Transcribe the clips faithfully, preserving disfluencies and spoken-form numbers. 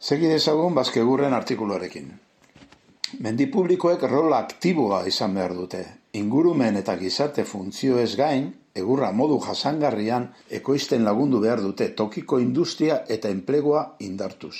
Segi dezagun Bazkegurren artikuluarekin. Mendi publikoek rol aktiboa izan behar dute. Ingurumen eta gizarte funtzioez gain, egurra modu jasangarrian ekoizten lagundu behar dute tokiko industria eta enplegua indartuz.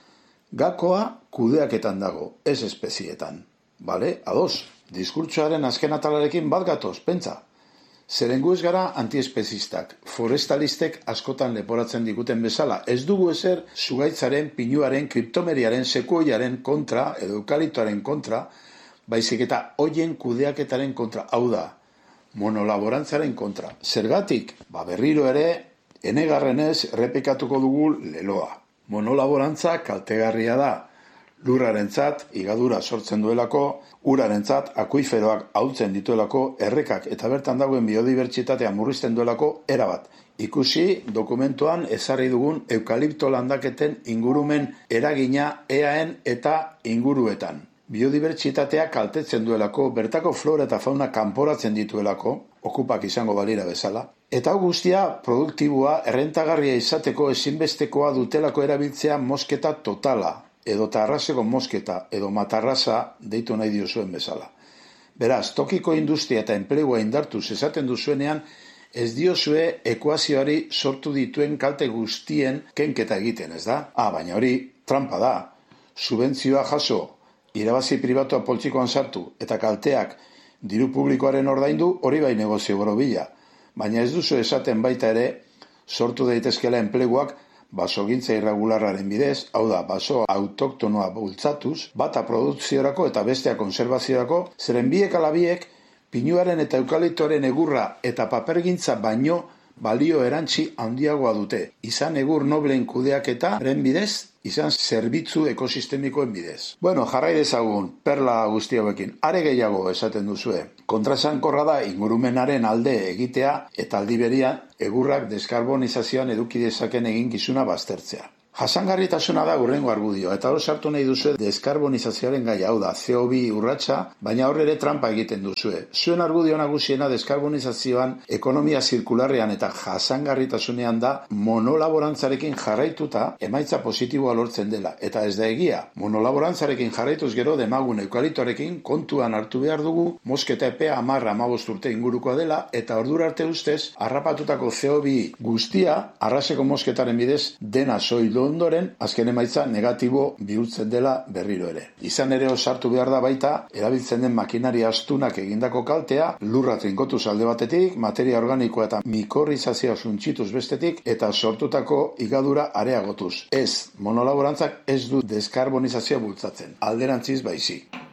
Gakoa kudeaketan dago, ez espezietan. Bale, ados, diskurtsoaren azken atalarekin bat gatoz, pentsa. Zeren gu ez gara antiespezistak, forestalistek askotan leporatzen diguten bezala. Ez dugu ezer zugaitzaren, pinuaren, kriptomeriaren, sekuoiaren kontra, edo eukaliptoaren kontra, baizik eta hoien kudeaketaren kontra, hau da, monolaborantzaren kontra. Zergatik, ba berriro ere, enegarrenez errepikatuko dugu leloa. Monolaborantza kaltegarria da. Lurrarentzat higadura sortzen duelako, urarentzat akuiferoak ahultzen dituelako, errekak eta bertan dagoen biodibertsitatea murrizten duelako erabat. Ikusi dokumentuan ezarri dugun eukalipto landaketen ingurumen eragina eaen eta inguruetan. Biodibertsitatea kaltetzen duelako, bertako flora eta fauna kanporatzen dituelako, okupak izango balira bezala. Eta hau guztia produktiboa errentagarria izateko ezinbestekoa dutelako erabiltzea mosketa totala, edo tarraseko mosketa, edo matarrasa deitu nahi diozuen bezala. Beraz, tokiko industria eta enplegua indartuz esaten duzuenean, ez diozue ekuazioari sortu dituen kalte guztien kenketa egiten, ez da? Ah, baina hori trampa da. Subentzioa jaso, irabazi pribatua poltsikoan sartu, eta kalteak diru publikoaren ordaindu, hori bai negozio borobila. Baina ez duzu esaten baita ere, sortu daitezkela enpleguak basogintza irregularraren bidez, hau da, baso autoktonoa bultzatuz, bata produziorako eta bestea konservaziorako, zeren biek ala biek, pinuaren eta eukaliptoaren egurra eta papergintza baino balio erantzi handiagoa dute. Izan egur noblen kudeaketaren bidez, izan zerbitzu ekosistemikoen bidez. Bueno, jarrai dezagun, perla guzti hauekin, are gehiago esaten duzue. Kontraesankorra da ingurumenaren alde egitea eta aldi berean egurrak deskarbonizazioan eduki dezaken eginkizuna baztertzea. Jasangarritasuna da hurrengo argudioa, eta hor sartu nahi duzue deskarbonizazioaren gaia, hau da, ce o bi urratsa, baina hor ere trampa egiten duzue. Zuen argudio nagusiena deskarbonizazioan, ekonomia zirkularrean eta jasangarritasunean da monolaborantzarekin jarraituta emaitza positiboa lortzen dela. Eta ez da egia, monolaborantzarekin jarraituz gero demagun eukaliptoarekin kontuan hartu behar dugu, mosketa epea hamar hamabost urte ingurukoa dela, eta ordura arte ustez, harrapatutako ce o bi guztia, arraseko mosketaren bidez, dena soilu ondoren, azken emaitza negatibo bihurtzen dela berriro ere. Izan ere osartu behar da baita, erabiltzen den makinaria astunak egindako kaltea, lurra trinkotuz alde batetik, materia organikoa eta mikorrizazioa suntsituz bestetik, eta sortutako higadura areagotuz. Ez, monolaborantzak ez du deskarbonizazioa bultzatzen, alderantziz baizik.